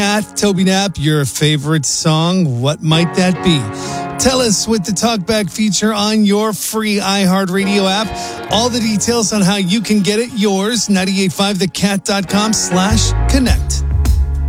Cat, Toby Knapp, your favorite song, what might that be? Tell us with the Talkback feature on your free iHeartRadio app. All the details on how you can get it, yours, 985thecat.com/connect.